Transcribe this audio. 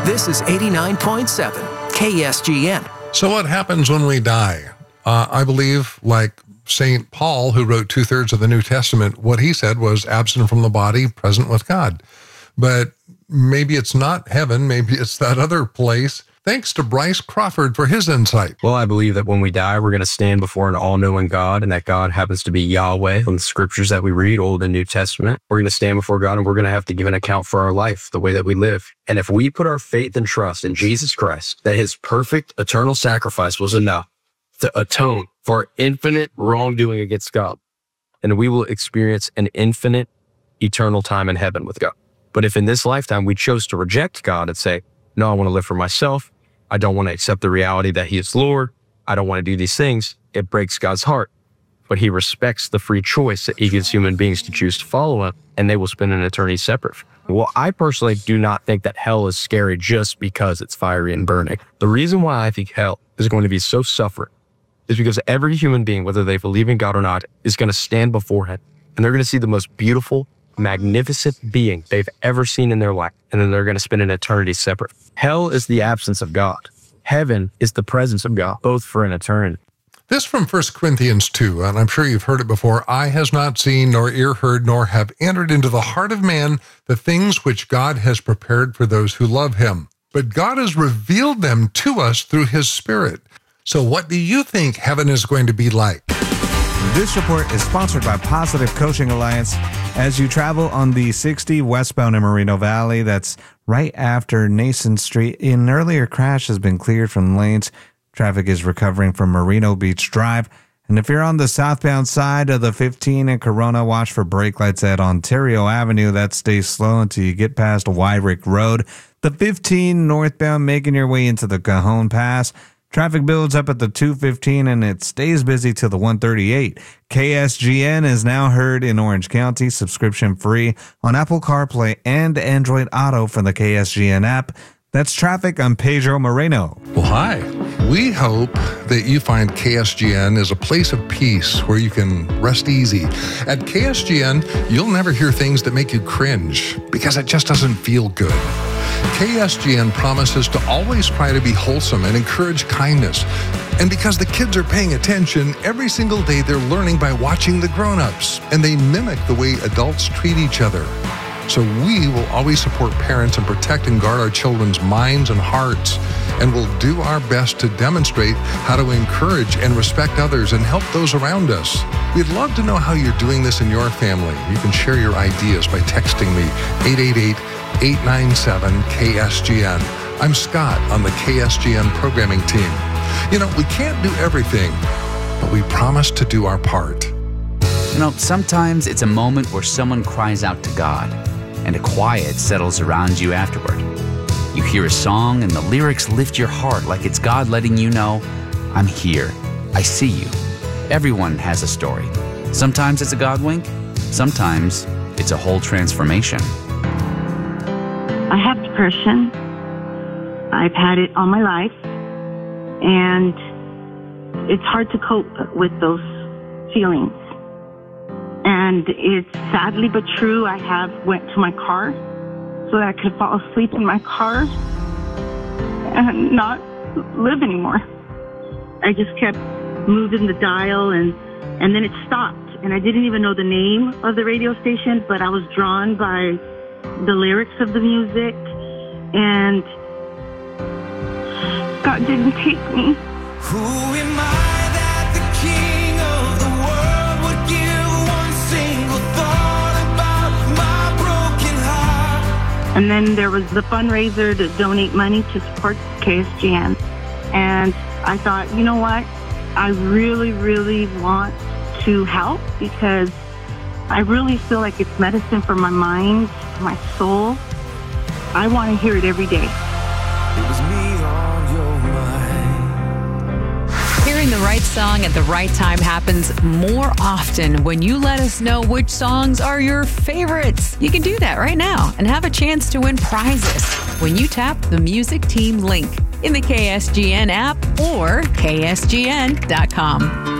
This is 89.7 KSGN. So what happens when we die? I believe, like St. Paul, who wrote 2/3 of the New Testament, what he said was absent from the body, present with God. But maybe it's not heaven. Maybe it's that other place. Thanks to Bryce Crawford for his insight. Well, I believe that when we die, we're going to stand before an all-knowing God, and that God happens to be Yahweh from the scriptures that we read, Old and New Testament. We're going to stand before God, and we're going to have to give an account for our life, the way that we live. And if we put our faith and trust in Jesus Christ, that his perfect eternal sacrifice was enough to atone for our infinite wrongdoing against God, and we will experience an infinite eternal time in heaven with God. But if in this lifetime we chose to reject God and say, no, I want to live for myself, I don't want to accept the reality that he is Lord, I don't want to do these things, it breaks God's heart. But he respects the free choice that he gives human beings to choose to follow him, and they will spend an eternity separate. Well, I personally do not think that hell is scary just because it's fiery and burning. The reason why I think hell is going to be so suffering is because every human being, whether they believe in God or not, is going to stand before him, and they're going to see the most beautiful, magnificent being they've ever seen in their life, and then they're going to spend an eternity separate. Hell is the absence of God. Heaven is the presence of God, both for an eternity. This from 1 Corinthians 2, and I'm sure you've heard it before. Eye has not seen, nor ear heard, nor have entered into the heart of man the things which God has prepared for those who love him. But God has revealed them to us through his Spirit. So what do you think heaven is going to be like? This report is sponsored by Positive Coaching Alliance. As you travel on the 60 westbound in Moreno Valley, that's right after Nason Street, an earlier crash has been cleared from lanes. Traffic is recovering from Moreno Beach Drive. And if you're on the southbound side of the 15 in Corona, watch for brake lights at Ontario Avenue. That stays slow until you get past Wyrick Road. The 15 northbound making your way into the Cajon Pass. Traffic builds up at the 215 and it stays busy till the 138. KSGN is now heard in Orange County, subscription free on Apple CarPlay and Android Auto from the KSGN app. That's traffic. I'm Pedro Moreno. Well, hi. We hope that you find KSGN is a place of peace where you can rest easy. At KSGN, you'll never hear things that make you cringe because it just doesn't feel good. KSGN promises to always try to be wholesome and encourage kindness. And because the kids are paying attention, every single day they're learning by watching the grown-ups, and they mimic the way adults treat each other. So we will always support parents and protect and guard our children's minds and hearts, and we'll do our best to demonstrate how to encourage and respect others and help those around us. We'd love to know how you're doing this in your family. You can share your ideas by texting me, 888-897-KSGN. I'm Scott on the KSGN programming team. You know, we can't do everything, but we promise to do our part. You know, sometimes it's a moment where someone cries out to God, and a quiet settles around you afterward. You hear a song, and the lyrics lift your heart like it's God letting you know, I'm here, I see you. Everyone has a story. Sometimes it's a God wink, sometimes it's a whole transformation. I have depression. I've had it all my life, and it's hard to cope with those feelings. And it's sadly but true, I went to my car so that I could fall asleep in my car and not live anymore. I just kept moving the dial and then it stopped. And I didn't even know the name of the radio station, but I was drawn by the lyrics of the music, and God didn't take me. Who am I that the king of the world would give one single thought about my broken heart? And then there was the fundraiser to donate money to support KSGN. And I thought, you know what? I really, really want to help because I really feel like it's medicine for my mind, my soul. I want to hear it every day. It was me on your mind. Hearing the right song at the right time happens more often when you let us know which songs are your favorites. You can do that right now and have a chance to win prizes when you tap the Music Team link in the KSGN app or KSGN.com.